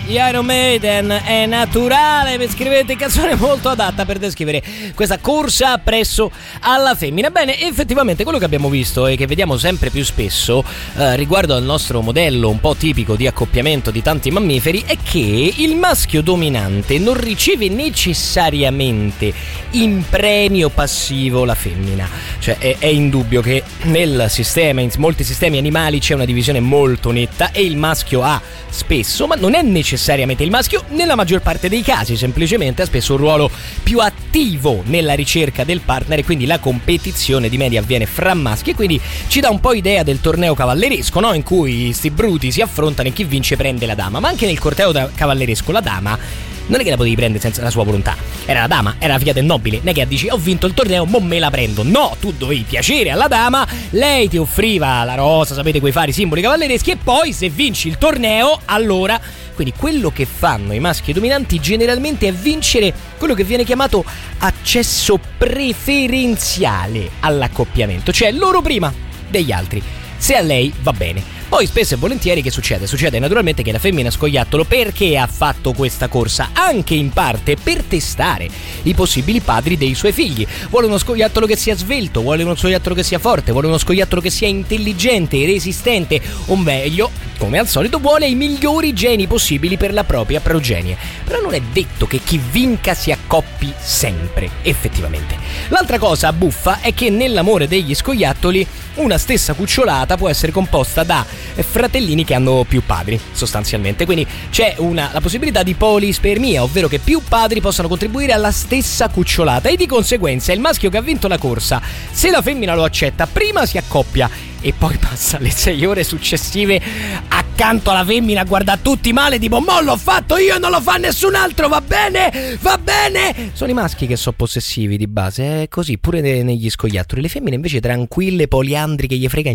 gli Iron Maiden, è naturale. Mi scrivete canzone molto adatta per descrivere questa corsa appresso alla femmina. Bene, effettivamente quello che abbiamo visto e che vediamo sempre più spesso riguardo al nostro modello un po' tipico di accoppiamento di tanti mammiferi è che il maschio dominante non riceve necessariamente in premio passivo la femmina. Cioè è indubbio che nel sistema, in molti sistemi animali c'è una divisione molto netta e il maschio ha spesso, ma non è necessariamente il maschio, nella maggior parte dei casi semplicemente ha spesso un ruolo più attivo nella ricerca del partner, e quindi la competizione di media avviene fra maschi, e quindi ci dà un po' idea del torneo cavalleresco, no? In cui sti bruti si affrontano e chi vince prende la dama. Ma anche nel corteo cavalleresco la dama non è che la potevi prendere senza la sua volontà, era la dama, era la figlia del nobile, non è che dici ho vinto il torneo, mo me la prendo. No, tu dovevi piacere alla dama, lei ti offriva la rosa, sapete, quei fari simboli cavallereschi, e poi se vinci il torneo allora. Quindi quello che fanno i maschi dominanti generalmente è vincere quello che viene chiamato accesso preferenziale all'accoppiamento, cioè loro prima degli altri, se a lei va bene. Poi spesso e volentieri che succede? Succede naturalmente che la femmina scoiattolo, perché ha fatto questa corsa? Anche in parte per testare i possibili padri dei suoi figli. Vuole uno scoiattolo che sia svelto, vuole uno scoiattolo che sia forte, vuole uno scoiattolo che sia intelligente, resistente, o meglio, come al solito, vuole i migliori geni possibili per la propria progenie. Però non è detto che chi vinca si accoppi sempre, effettivamente. L'altra cosa buffa è che nell'amore degli scoiattoli una stessa cucciolata può essere composta da fratellini che hanno più padri, sostanzialmente. Quindi c'è la possibilità di polispermia, ovvero che più padri possano contribuire alla stessa cucciolata, e di conseguenza il maschio che ha vinto la corsa, se la femmina lo accetta, prima si accoppia e poi passa le 6 ore successive accanto alla femmina a guardare tutti male, tipo mo l'ho fatto io e non lo fa nessun altro, va bene, va bene. Sono i maschi che sono possessivi di base, è così pure negli scoiattoli. Le femmine invece tranquille, poliandriche, gli frega